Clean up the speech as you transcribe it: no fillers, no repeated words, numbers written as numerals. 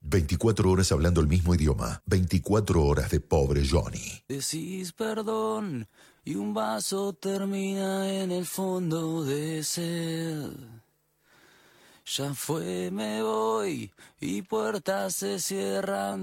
24 horas hablando el mismo idioma. 24 horas de pobre Johnny. Decís perdón y un vaso termina en el fondo de sed. Ya fue, me voy y puertas se cierran.